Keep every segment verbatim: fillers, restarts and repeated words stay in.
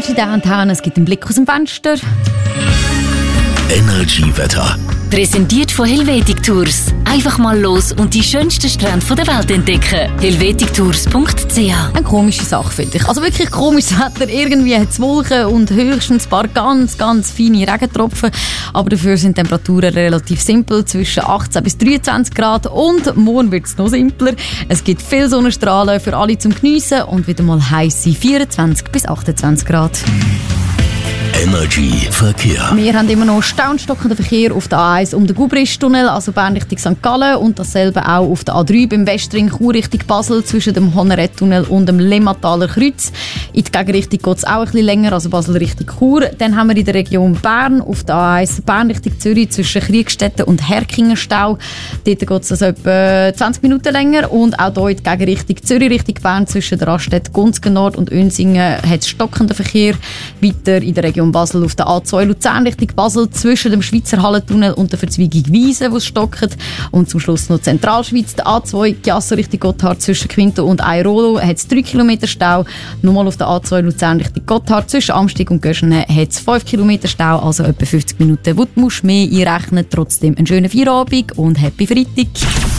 Energy Downtown, es gibt einen Blick aus dem Fenster. Energy Wetter. Präsentiert von Helvetic Tours. Einfach mal los und die schönsten Strände der Welt entdecken. helvetic tours punkt c h. Eine komische Sache, finde ich. Also wirklich komisches Wetter. Irgendwie hat es Wolken und höchstens ein paar ganz, ganz feine Regentropfen. Aber dafür sind die Temperaturen relativ simpel, zwischen achtzehn bis dreiundzwanzig Grad. Und morgen wird es noch simpler. Es gibt viel Sonnenstrahlen für alle zum Geniessen und wieder mal heisse vierundzwanzig bis achtundzwanzig Grad. Energy Verkehr. Wir haben immer noch staunstockenden Verkehr auf der A eins um den Gubristunnel, also Bern Richtung Sankt Gallen, und dasselbe auch auf der A drei beim Westring Chur Richtung Basel zwischen dem Honneretunnel und dem Lemmataler Kreuz. In die Gegenrichtung geht es auch ein bisschen länger, also Basel Richtung Chur. Dann haben wir in der Region Bern auf der A eins Bern Richtung Zürich zwischen Kriegstetten und Herkingen Stau. Dort geht es also etwa zwanzig Minuten länger, und auch hier in die Gegenrichtung Zürich Richtung Bern zwischen der Raststätte Gunzgen Nord und Unsingen hat es stockenden Verkehr. Weiter in der Region Basel auf der A zwei Luzern Richtung Basel zwischen dem Schweizer Hallentunnel und der Verzweigung Wiesen, wo es stockt. Und zum Schluss noch Zentralschweiz, der A zwei Chiasso Richtung Gotthard zwischen Quinto und Airolo hat es drei Kilometer Stau. Nochmal auf der A zwei Luzern Richtung Gotthard zwischen Amstig und Göschenen hat es fünf Kilometer Stau, also etwa fünfzig Minuten, wo du musst mehr einrechnen. Trotzdem einen schönen Feierabend und Happy Freitag.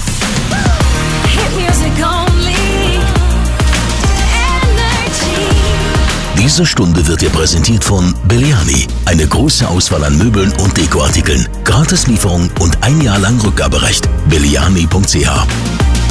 Diese Stunde wird dir präsentiert von Belliani. Eine große Auswahl an Möbeln und Dekoartikeln. Gratislieferung und ein Jahr lang Rückgaberecht. belliani punkt c h.